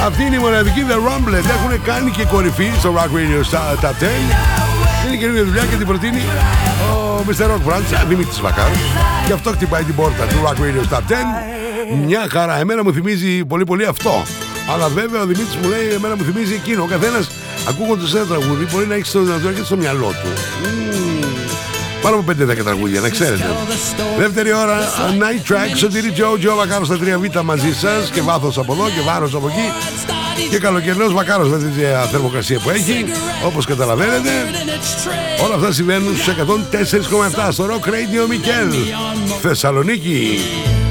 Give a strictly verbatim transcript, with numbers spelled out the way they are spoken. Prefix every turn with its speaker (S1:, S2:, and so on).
S1: Αυτή είναι η μοναδική The Rumblet. Έχουν κάνει και κορυφή στο Rock Radio Top δέκα. Είναι καινούργια δουλειά και την προτείνει ο μίστερ Rock Branch, Δημήτρης Βακάρος. Γι' αυτό χτυπάει την πόρτα του Rock Radio Top δέκα. Μια χαρά. Εμένα μου θυμίζει πολύ πολύ αυτό. Αλλά βέβαια ο Δημήτρης μου λέει, εμένα μου θυμίζει εκείνο. Ο καθένας ακούγοντας ένα τραγούδι μπορεί να έχει στο δυνατό και στο μυαλό του. Mm. Πάνω από πέντε δέκα τραγούδια, να ξέρετε. Δεύτερη ώρα, Night Track, Σωτήρη Τζο, Τζο Βακάρος στα τρία β μαζί σας. Και βάθος από εδώ και βάρος από εκεί. Και καλοκαιρινός Βακάρος με την θερμοκρασία που έχει. Όπως καταλαβαίνετε, όλα αυτά συμβαίνουν στους εκατόν τέσσερα κόμμα επτά στο Rock Radio Μικέλ, Θεσσαλονίκη.